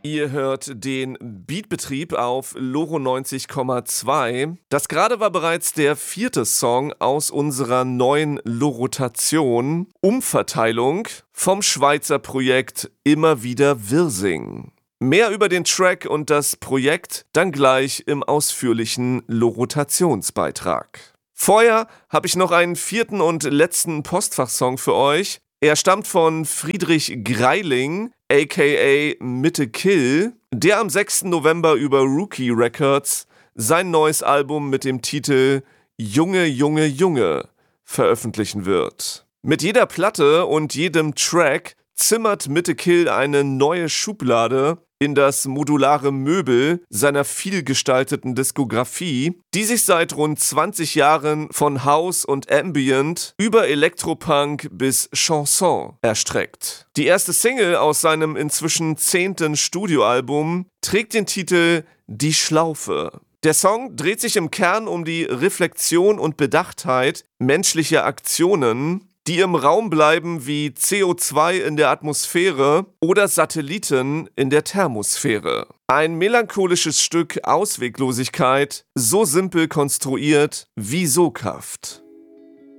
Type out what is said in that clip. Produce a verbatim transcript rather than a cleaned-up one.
Ihr hört den Beatbetrieb auf Loro neunzig Komma zwei. Das gerade war bereits der vierte Song aus unserer neuen Lorotation Umverteilung vom Schweizer Projekt Immer wieder Wirsing. Mehr über den Track und das Projekt dann gleich im ausführlichen Lorotationsbeitrag. Vorher habe ich noch einen vierten und letzten Postfachsong für euch. Er stammt von Friedrich Greiling, aka Mitte Kill, der am sechsten November über Rookie Records sein neues Album mit dem Titel Junge, Junge, Junge veröffentlichen wird. Mit jeder Platte und jedem Track zimmert Mitte Kill eine neue Schublade in das modulare Möbel seiner vielgestalteten Diskografie, die sich seit rund zwanzig Jahren von House und Ambient über Elektropunk bis Chanson erstreckt. Die erste Single aus seinem inzwischen zehnten Studioalbum trägt den Titel Die Schlaufe. Der Song dreht sich im Kern um die Reflexion und Bedachtheit menschlicher Aktionen, die im Raum bleiben wie C O zwei in der Atmosphäre oder Satelliten in der Thermosphäre. Ein melancholisches Stück Ausweglosigkeit, so simpel konstruiert wie soghaft.